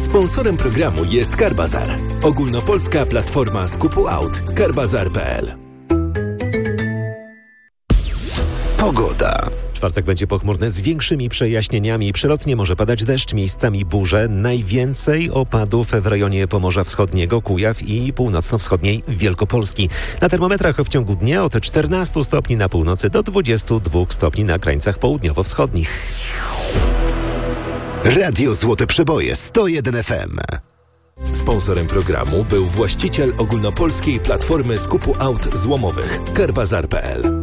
Sponsorem programu jest Carbazar. Ogólnopolska platforma skupu aut. Carbazar.pl. Pogoda. Czwartek będzie pochmurny z większymi przejaśnieniami. Przelotnie może padać deszcz, miejscami burze. Najwięcej opadów w rejonie Pomorza Wschodniego, Kujaw i północno-wschodniej Wielkopolski. Na termometrach w ciągu dnia od 14 stopni na północy do 22 stopni na krańcach południowo-wschodnich. Radio Złote Przeboje 101 FM. Sponsorem programu był właściciel ogólnopolskiej platformy skupu aut złomowych Carbazar.pl.